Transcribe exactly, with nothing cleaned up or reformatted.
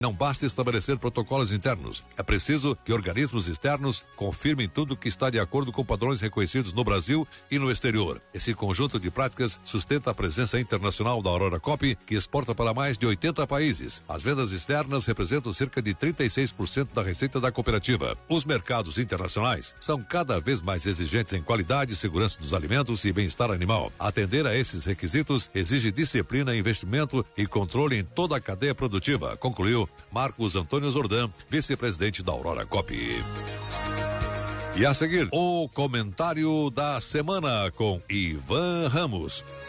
Não basta estabelecer protocolos internos. É preciso que organismos externos confirmem tudo que está de acordo com padrões reconhecidos no Brasil e no exterior. Esse conjunto de práticas sustenta a presença internacional da Aurora Copy, que exporta para mais de oitenta países. As vendas externas representam cerca de trinta e seis por cento da receita da cooperativa. Os mercados internacionais são cada vez mais exigentes em qualidade, segurança dos alimentos e bem-estar animal. Atender a esses requisitos exige disciplina, investimento e controle em toda a cadeia produtiva, concluiu Marcos Antônio Zordan, vice-presidente da Aurora Copy. E a seguir, o comentário da semana com Ivan Ramos.